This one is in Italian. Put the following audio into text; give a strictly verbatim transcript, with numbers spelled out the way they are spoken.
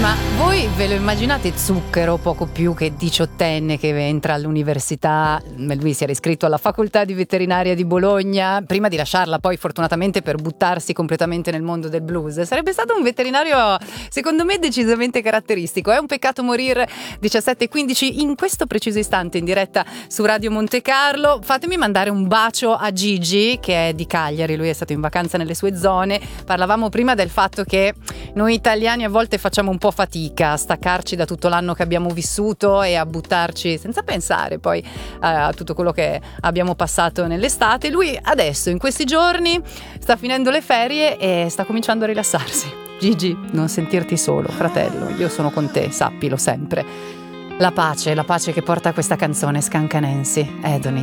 Ma voi ve lo immaginate Zucchero, poco più che diciottenne, che entra all'università? Lui si era iscritto alla facoltà di veterinaria di Bologna prima di lasciarla poi fortunatamente per buttarsi completamente nel mondo del blues. Sarebbe stato un veterinario secondo me decisamente caratteristico. È un peccato morire. Diciassette e quindici in questo preciso istante in diretta su Radio Monte Carlo. Fatemi mandare un bacio a Gigi, che è di Cagliari, lui è stato in vacanza nelle sue zone. Parlavamo prima del fatto che noi italiani a volte facciamo un po' fatica a staccarci da tutto l'anno che abbiamo vissuto e a buttarci senza pensare poi a tutto quello che abbiamo passato nell'estate. Lui adesso in questi giorni sta finendo le ferie e sta cominciando a rilassarsi. Gigi, non sentirti solo, fratello, io sono con te, sappilo sempre. La pace, la pace che porta questa canzone, Scancanensi, Edoni.